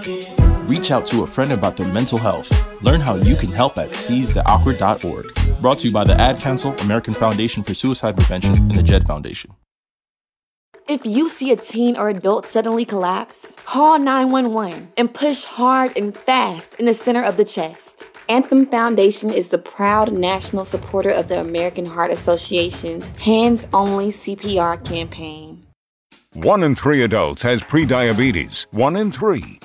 Reach out to a friend about their mental health. Learn how you can help at seizetheawkward.org. Brought to you by the Ad Council, American Foundation for Suicide Prevention, and the JED Foundation. If you see a teen or adult suddenly collapse, call 911 and push hard and fast in the center of the chest. Anthem Foundation is the proud national supporter of the American Heart Association's Hands Only CPR campaign. 1 in 3 adults has prediabetes. 1 in 3.